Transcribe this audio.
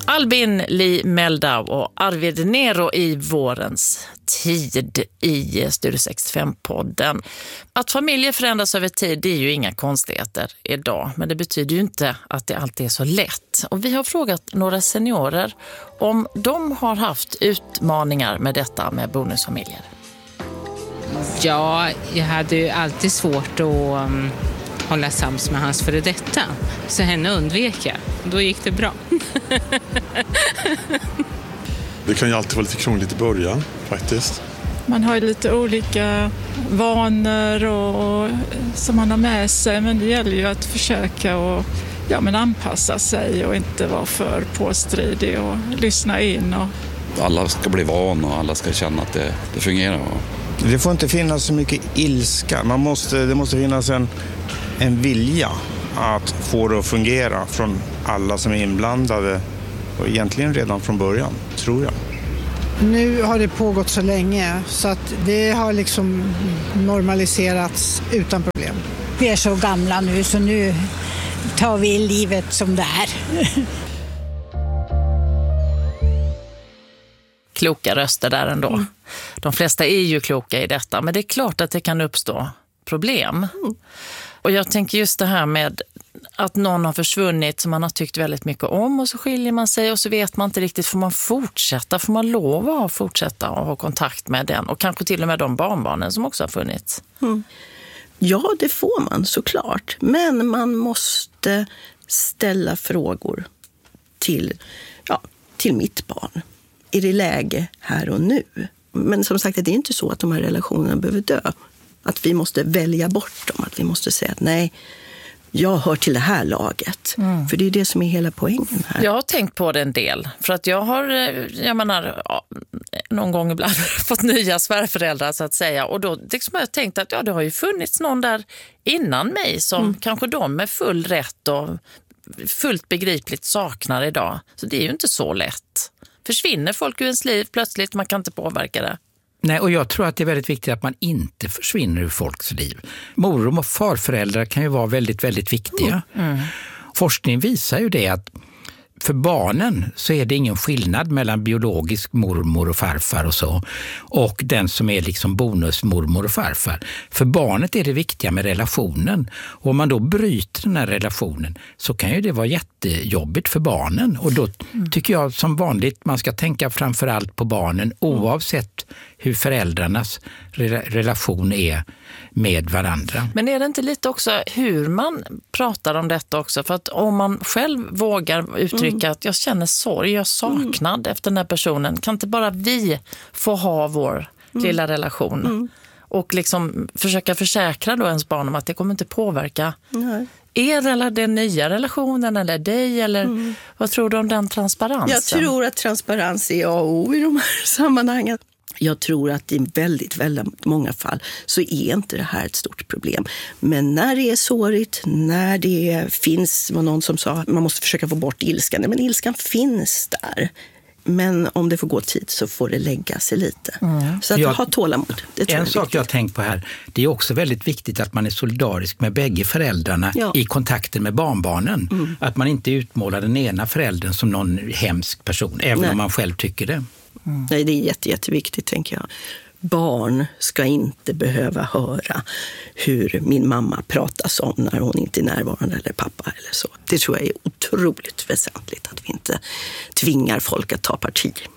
Albin, Li Meldau och Arvid Nero i vårens tid i Studio 65-podden. Att familjer förändras över tid, det är ju inga konstigheter idag. Men det betyder ju inte att det alltid är så lätt. Och vi har frågat några seniorer om de har haft utmaningar med detta med bonusfamiljer. Ja, jag hade ju alltid svårt att hålla sams med hans före detta. Så henne undvek jag. Då gick det bra. Det kan ju alltid vara lite krångligt i början faktiskt. Man har ju lite olika vanor och som man har med sig, men det gäller ju att försöka och anpassa sig och inte vara för påstridig och lyssna in. Och... Alla ska bli van och alla ska känna att det fungerar. Det får inte finnas så mycket ilska. Det måste finnas en vilja att få det att fungera från alla som är inblandade och egentligen redan från början, tror jag. Nu har det pågått så länge så att det har liksom normaliserats utan problem. Vi är så gamla nu så nu tar vi livet som det är. Kloka röster där ändå. De flesta är ju kloka i detta, men det är klart att det kan uppstå problem. Och jag tänker just det här med att någon har försvunnit som man har tyckt väldigt mycket om och så skiljer man sig och så vet man inte riktigt, får man fortsätta? Får man lov att fortsätta och ha kontakt med den? Och kanske till och med de barnbarnen som också har funnits. Ja, det får man såklart. Men man måste ställa frågor till mitt barn. Är det läge här och nu? Men som sagt, det är inte så att de här relationerna behöver dö. Att vi måste välja bort dem. Att vi måste säga att nej, jag hör till det här laget. För det är det som är hela poängen här. Jag har tänkt på det en del. För att jag har, någon gång ibland fått nya svärföräldrar så att säga. Och då liksom har jag tänkt att det har ju funnits någon där innan mig som kanske de med full rätt och fullt begripligt saknar idag. Så det är ju inte så lätt. Försvinner folk ur ens liv plötsligt, man kan inte påverka det. Nej, och jag tror att det är väldigt viktigt att man inte försvinner ur folks liv. Mor- och farföräldrar kan ju vara väldigt, väldigt viktiga. Forskning visar ju det att för barnen så är det ingen skillnad mellan biologisk mormor och farfar och så och den som är liksom bonusmormor och farfar. För barnet är det viktiga med relationen. Och om man då bryter den här relationen så kan ju det vara jättejobbigt för barnen. Och då tycker jag som vanligt man ska tänka framförallt på barnen oavsett hur föräldrarnas relation är med varandra. Men är det inte lite också hur man pratar om detta också? För att om man själv vågar uttrycka att jag känner sorg, jag saknad efter den här personen. Kan inte bara vi få ha vår lilla relation? Och liksom försöka försäkra då ens barn om att det kommer inte påverka er eller den nya relationen eller dig eller vad tror du om den transparensen? Jag tror att transparens är A och O i de här sammanhangen. Jag tror att i väldigt, väldigt många fall så är inte det här ett stort problem. Men när det är sårigt, när det finns, var någon som sa att man måste försöka få bort ilskan. Men ilskan finns där. Men om det får gå tid så får det lägga sig lite. Så att ha tålamod. Det tror en sak jag har tänkt på här, det är också väldigt viktigt att man är solidarisk med bägge föräldrarna i kontakten med barnbarnen. Att man inte utmålar den ena föräldern som någon hemsk person, även om man själv tycker det. Nej, det är jätteviktigt, tänker jag. Barn ska inte behöva höra hur min mamma pratas om när hon inte är närvarande eller pappa eller så. Det tror jag är otroligt väsentligt att vi inte tvingar folk att ta parti.